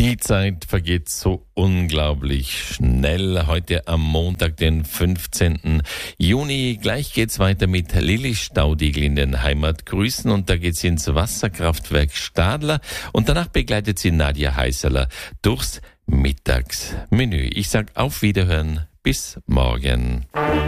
Die Zeit vergeht so unglaublich schnell. Heute am Montag, den 15. Juni. Gleich geht's weiter mit Lilly Staudigl in den Heimatgrüßen und da geht's ins Wasserkraftwerk Stadler und danach begleitet sie Nadja Heißerler durchs Mittagsmenü. Ich sag auf Wiederhören, bis morgen.